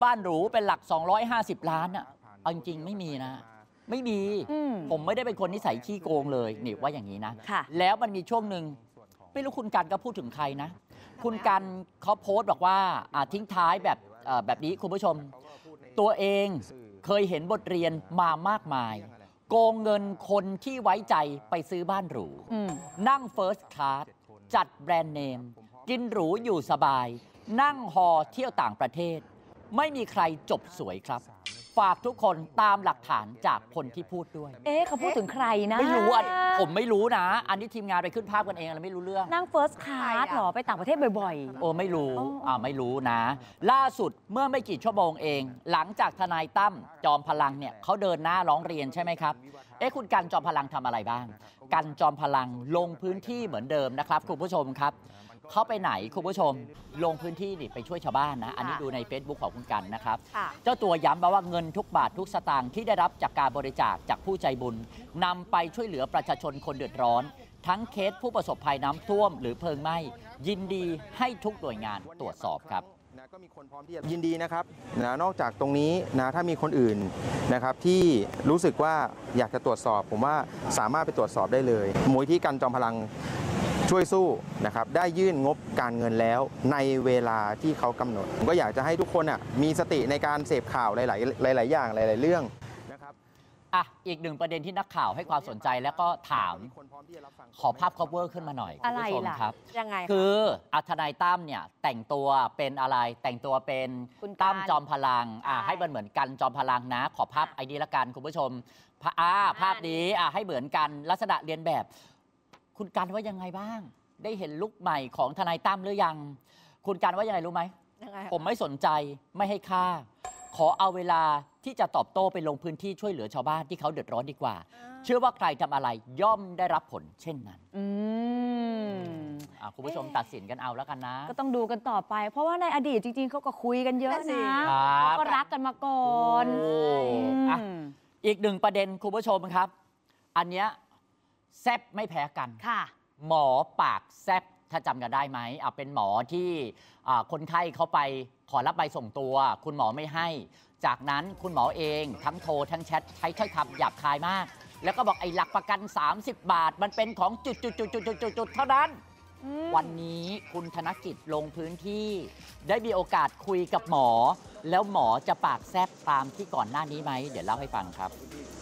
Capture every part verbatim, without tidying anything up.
บ้านหรูเป็นหลักสองร้อยห้าสิบล้านอ่ะเอาจริงๆไม่มีนะไม่มีผมไม่ได้เป็นคนนิสัยขี้โกงเลยนี่ว่าอย่างนี้นะแล้วมันมีช่วงหนึ่งไม่รู้คุณกันก็พูดถึงใครนะคุณกันเขาโพสต์บอกว่าทิ้งท้ายแบบแบบนี้คุณผู้ชมตัวเองเคยเห็นบทเรียนมามากมายโกงเงินคนที่ไว้ใจไปซื้อบ้านหรูนั่งเฟิร์สคลาสจัดแบรนด์เนมกินหรูอยู่สบายนั่งฮอเที่ยวต่างประเทศไม่มีใครจบสวยครับฝากทุกคนตามหลักฐานจากคนที่พูดด้วยเอ๊ะเขาพูดถึงใครนะไม่รู้ผมไม่รู้นะอันนี้ทีมงานไปขึ้นภาพกันเองเราไม่รู้เรื่องนั่งเฟิร์สคลาสหรอไปต่างประเทศบ่อยๆโอ้ไม่รู้อ่าไม่รู้นะล่าสุดเมื่อไม่กี่ชั่วโมงเองหลังจากทนายตั้มจอมพลังเนี่ยเขาเดินหน้าร้องเรียนใช่ไหมครับเอ๊ะคุณกันจอมพลังทำอะไรบ้างกันจอมพลังลงพื้นที่เหมือนเดิมนะครับคุณผู้ชมครับเขาไปไหนคุณผู้ชมลงพื้นที่นี่ไปช่วยชาวบ้านนะอันนี้ดูใน Facebook ของคุณกันนะครับเจ้าตัวย้ำมาว่าเงินทุกบาททุกสตางค์ที่ได้รับจากการบริจาคจากผู้ใจบุญนำไปช่วยเหลือประชาชนคนเดือดร้อนทั้งเคสผู้ประสบภัยน้ำท่วมหรือเพลิงไหม้ยินดีให้ทุกหน่วยงานตรวจสอบครับก็มีคนพร้อมที่จะยินดีนะครับนะนอกจากตรงนี้นะถ้ามีคนอื่นนะครับที่รู้สึกว่าอยากจะตรวจสอบผมว่าสามารถไปตรวจสอบได้เลยมูลที่กันจอมพลังช่วยสู้นะครับได้ยื่นงบการเงินแล้วในเวลาที่เขากำหนดผมก็อยากจะให้ทุกคนอ่ะมีสติในการเสพข่าวหลายๆหลายๆอย่างหลายๆเรื่องนะครับอ่ะอีกหนึ่งประเด็นที่นักข่าวให้ความสนใจแล้วก็ถามขอภาพ cover ขึ้นมาหน่อยอะไรล่ะครับยังไงคืออัธนายตั้มเนี่ยแต่งตัวเป็นอะไรแต่งตัวเป็นตั้มจอมพลังอ่ะให้มันเหมือนกันจอมพลังนะขอภาพไอดีละกันคุณผู้ชมอ่าภาพนี้อ่ะให้เหมือนกันลักษณะเรียนแบบคุณกันว่ายังไงบ้างได้เห็นลุคใหม่ของทนายตั้มหรือยังคุณกันว่ายังไงรู้ไหมผมไม่สนใจไม่ให้ค่าขอเอาเวลาที่จะตอบโต้ไปลงพื้นที่ช่วยเหลือชาวบ้านที่เขาเดือดร้อนดีกว่าเชื่อว่าใครทำอะไรย่อมได้รับผลเช่นนั้นอืมคุณผู้ชมตัดสินกันเอาแล้วกันนะก็ต้องดูกันต่อไปเพราะว่าในอดีตจริงๆเขาก็คุยกันเยอะนะเขาก็รักกันมาก่อนอีกหนึ่งประเด็นคุณผู้ชมครับอันเนี้ยแซ่บไม่แพ้กันค่ะหมอปากแซบถ้าจำกันได้ไหมเอาเป็นหมอที่คนไข้เขาไปขอรับใบส่งตัวคุณหมอไม่ให้จากนั้นคุณหมอเองทั้งโทรทั้งแชทใช้ถ้อยคำหยาบคายมากแล้วก็บอกไอ้หลักประกันสามสิบบาทมันเป็นของจุดจุดจุดจุดจุดจุดเท่านั้นวันนี้คุณธนกิจลงพื้นที่ได้มีโอกาสคุยกับหมอแล้วหมอจะปากแซบตามที่ก่อนหน้านี้ไหมเดี๋ยวเล่าให้ฟังครับ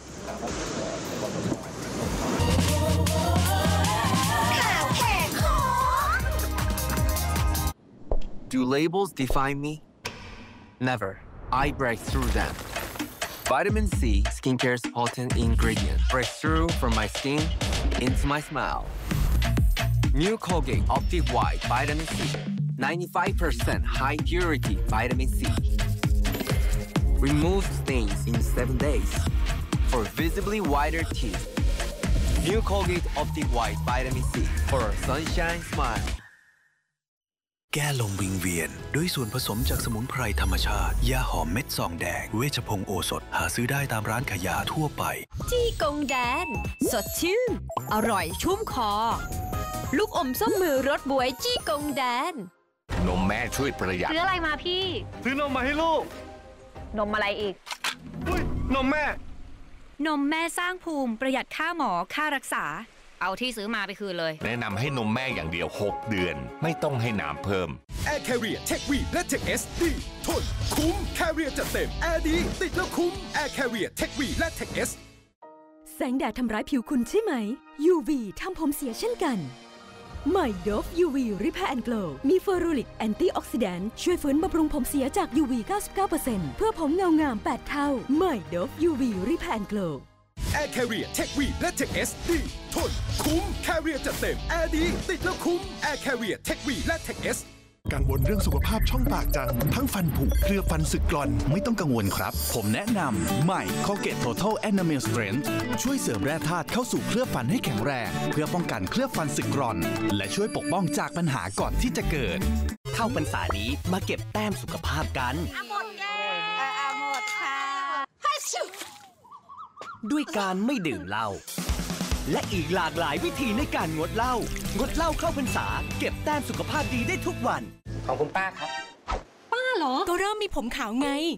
Do labels define me? Never. I break through them. Vitamin C, skincare's potent ingredient, breaks through from my skin into my smile. New Colgate Optic White Vitamin C, ninety-five percent high purity vitamin C. Removes stains in seven days for visibly whiter teeth. New Colgate Optic White Vitamin C for a sunshine smile. แก้ลมวิงเวียนด้วยส่วนผสมจากสมุนไพรธรรมชาติยาหอมเม็ดซองแดงเวชพงศ์โอสถหาซื้อได้ตามร้านขายยาทั่วไปจี้กงแดนสดชื่นอร่อยชุ่มคอลูกอมส้มมือรสบวยจี้กงแดนนมแม่ช่วยประหยัดซื้ออะไรมาพี่ซื้อนมมาให้ลูกนมอะไรอีกนมแม่นมแม่สร้างภูมิประหยัดค่าหมอค่ารักษาเอาที่ซื้อมาไปคืนเลยแนะนำให้นมแม่อย่างเดียวหกเดือนไม่ต้องให้น้ำเพิ่ม Air Carrier Tech V และ Tech S ดีทนคุ้ม Carrier จัดเต็ม Air ดีติดแล้วคุ้ม Air Carrier Tech V และ Tech S แสงแดดทำร้ายผิวคุณใช่ไหม ยู วี ทำผมเสียเช่นกันใหม่ Dove ยู วี Repair and Glow มีเฟอร์รูริกแอนตี้ออกซิแดนต์ช่วยฟื้นบำรุงผมเสียจาก ยู วี เก้าสิบเก้าเปอร์เซ็นต์ เพื่อผมเงางามแปดเท่าใหม่ Dove ยู วี Repair and Glow Air Carrier Tech V และ Tech S ดีทนคุ้ม Carrier จัดเต็ม Air ดีติดแล้วคุ้ม Air Carrier Tech V และ Tech S กังวลเรื่องสุขภาพช่องปากจังทั้งฟันผุเคลือบฟันสึกกร่อนไม่ต้องกังวลครับผมแนะนำใหม่ Colgate Total Enamel Strength ช่วยเสริมแร่ธาตุเข้าสู่เคลือบฟันให้แข็งแรงเพื่อป้องกันเคลือบฟันสึกกร่อนและช่วยปกป้องจากปัญหาก่อนที่จะเกิดเข้าพรรษานี้มาเก็บแต้มสุขภาพกันหมดแก้วหมดค่ะด้วยการไม่ดื่มเหล้าและอีกหลากหลายวิธีในการงดเหล้างดเหล้าเข้าพรรษาเก็บแต้มสุขภาพดีได้ทุกวันของคุณป้าครับป้าเหรอก็เริ่มมีผมขาวไง